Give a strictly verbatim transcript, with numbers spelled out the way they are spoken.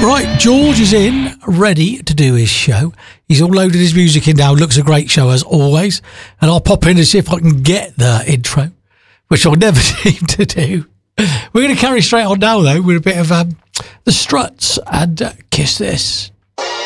Right, George is in, ready to do his show. He's all loaded his music in now. Looks a great show as always. And I'll pop in and see if I can get the intro, which I'll never seem to do. We're going to carry straight on now, though, with a bit of um, the Struts and uh, Kiss This.